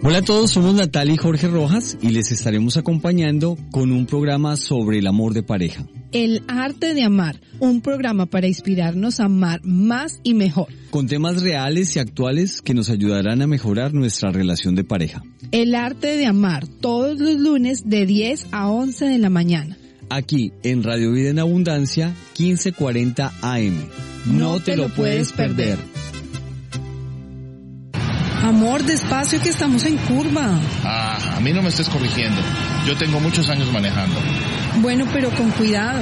Hola a todos, somos Natalia y Jorge Rojas y les estaremos acompañando con un programa sobre el amor de pareja. El arte de amar, un programa para inspirarnos a amar más y mejor. Con temas reales y actuales que nos ayudarán a mejorar nuestra relación de pareja. El arte de amar, todos los lunes de 10 a 11 de la mañana. Aquí en Radio Vida en Abundancia, 1540 AM. No te lo puedes perder. Amor, despacio que estamos en curva. A mí no me estés corrigiendo. Yo tengo muchos años manejando. Bueno, pero con cuidado.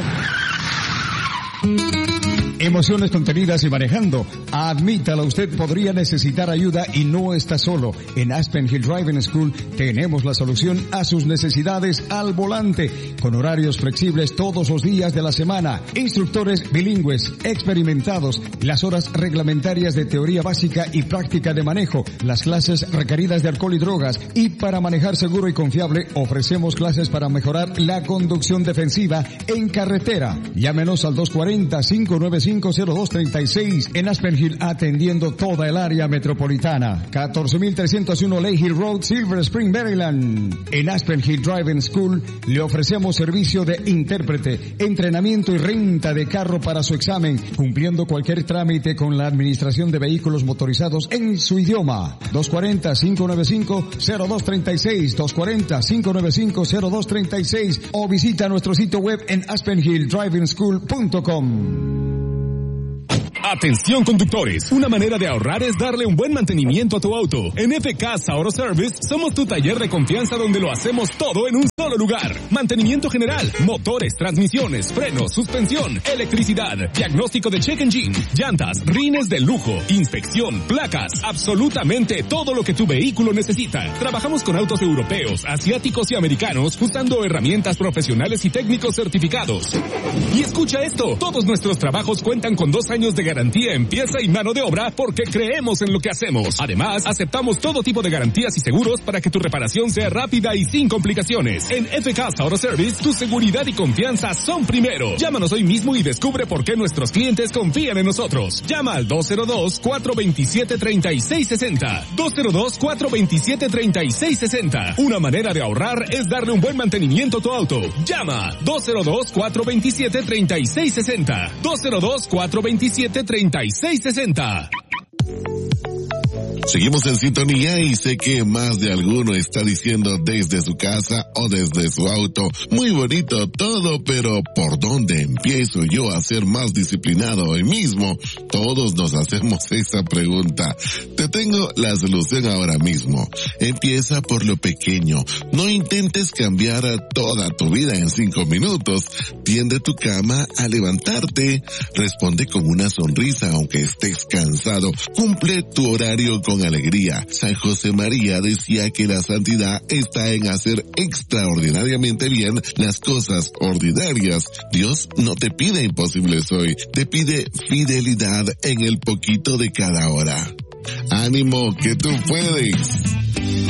Emociones contenidas y manejando. Admítalo, usted podría necesitar ayuda y no está solo. En Aspen Hill Driving School tenemos la solución a sus necesidades al volante, con horarios flexibles todos los días de la semana, instructores bilingües, experimentados, las horas reglamentarias de teoría básica y práctica de manejo, las clases requeridas de alcohol y drogas, y para manejar seguro y confiable ofrecemos clases para mejorar la conducción defensiva en carretera. Llámenos al 240-595-0236 en Aspen Hill, atendiendo toda el área metropolitana. 14301 Lake Hill Road, Silver Spring, Maryland. En Aspen Hill Driving School le ofrecemos servicio de intérprete, entrenamiento y renta de carro para su examen, cumpliendo cualquier trámite con la administración de vehículos motorizados en su idioma. 240-595-0236, 240-595-0236, o visita nuestro sitio web en aspenhilldrivingschool.com. Atención conductores, una manera de ahorrar es darle un buen mantenimiento a tu auto. En FK Auto Service somos tu taller de confianza donde lo hacemos todo en un solo lugar. Mantenimiento general, motores, transmisiones, frenos, suspensión, electricidad, diagnóstico de check engine, llantas, rines de lujo, inspección, placas, absolutamente todo lo que tu vehículo necesita. Trabajamos con autos europeos, asiáticos y americanos usando herramientas profesionales y técnicos certificados. Y escucha esto, todos nuestros trabajos cuentan con 2 años de garantía en pieza y mano de obra porque creemos en lo que hacemos. Además, aceptamos todo tipo de garantías y seguros para que tu reparación sea rápida y sin complicaciones. En FK Auto Service, tu seguridad y confianza son primero. Llámanos hoy mismo y descubre por qué nuestros clientes confían en nosotros. Llama al 202-427-3660. 202-427-3660. Una manera de ahorrar es darle un buen mantenimiento a tu auto. Llama 202-427-3660. 202-427-3660. Seguimos en sintonía y sé que más de alguno está diciendo desde su casa o desde su auto, muy bonito todo, pero ¿por dónde empiezo yo a ser más disciplinado hoy mismo? Todos nos hacemos esa pregunta. Te tengo la solución ahora mismo. Empieza por lo pequeño. No intentes cambiar toda tu vida en 5 minutos. Tiende tu cama a levantarte. Responde con una sonrisa aunque estés cansado. Cumple tu horario con alegría. San José María decía que la santidad está en hacer extraordinariamente bien las cosas ordinarias. Dios no te pide imposibles hoy, te pide fidelidad en el poquito de cada hora. ¡Ánimo, que tú puedes!